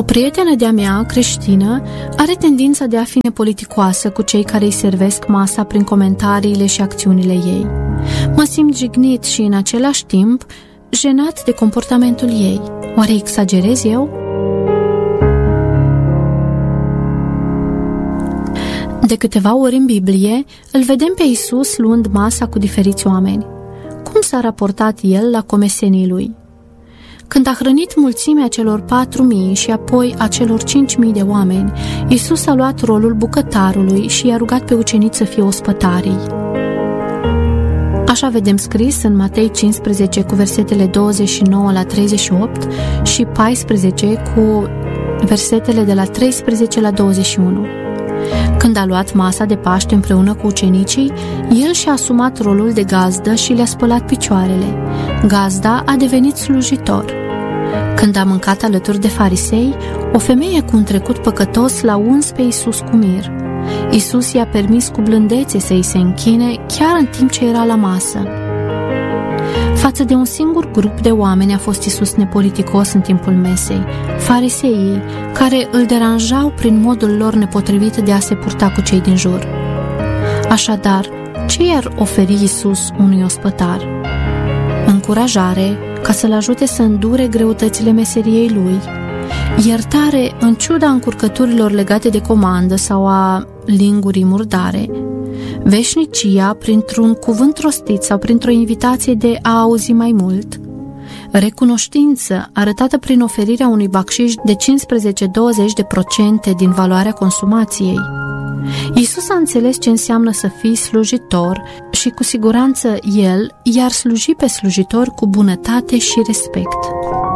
O prietenă de-a mea, creștină, are tendința de a fi nepoliticoasă cu cei care îi servesc masa prin comentariile și acțiunile ei. Mă simt jignit și, în același timp, jenat de comportamentul ei. Oare exagerez eu? De câteva ori în Biblie, îl vedem pe Iisus luând masa cu diferiți oameni. Cum s-a raportat el la comesenii lui? Când a hrănit mulțimea celor 4.000 și apoi a celor 5.000 de oameni, Iisus a luat rolul bucătarului și i-a rugat pe ucenici să fie ospătarii. Așa vedem scris în Matei 15 cu versetele 29 la 38 și 14 cu versetele de la 13 la 21. Când a luat masa de Paște împreună cu ucenicii, el și-a asumat rolul de gazdă și le-a spălat picioarele. Gazda a devenit slujitor. Când a mâncat alături de farisei, o femeie cu un trecut păcătos l-a uns pe Iisus cu mir. Iisus i-a permis cu blândețe să îi se închine chiar în timp ce era la masă. Față de un singur grup de oameni a fost Iisus nepoliticos în timpul mesei, fariseii, care îl deranjau prin modul lor nepotrivit de a se purta cu cei din jur. Așadar, ce i-ar oferi Iisus unui ospătar? Încurajare, ca să-l ajute să îndure greutățile meseriei lui, iertare în ciuda încurcăturilor legate de comandă sau a lingurii murdare, veșnicia printr-un cuvânt rostit sau printr-o invitație de a auzi mai mult, recunoștință arătată prin oferirea unui bacșiș de 15-20% din valoarea consumației. Iisus a înțeles ce înseamnă să fii slujitor și cu siguranță el i-ar sluji pe slujitor cu bunătate și respect.